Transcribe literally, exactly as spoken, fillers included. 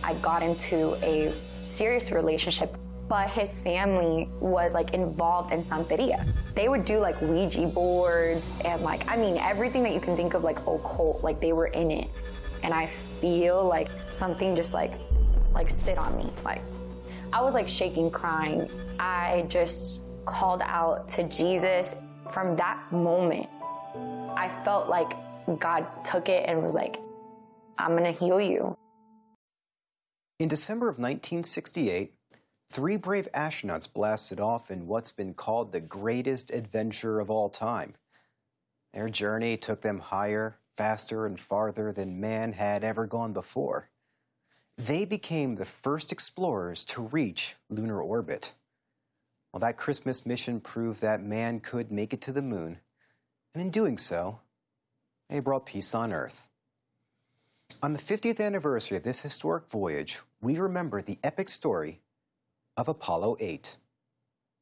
I got into a serious relationship, but his family was like involved in Santeria. They would do like Ouija boards and like, I mean, everything that you can think of like occult, like they were in it. And I feel like something just like, like sit on me. Like I was like shaking, crying. I just called out to Jesus. From that moment, I felt like God took it and was like, I'm gonna heal you. In December of nineteen sixty-eight, three brave astronauts blasted off in what's been called the greatest adventure of all time. Their journey took them higher, faster, and farther than man had ever gone before. They became the first explorers to reach lunar orbit. Well, that Christmas mission proved that man could make it to the moon, and in doing so, they brought peace on Earth. On the fiftieth anniversary of this historic voyage, we remember the epic story of Apollo eight.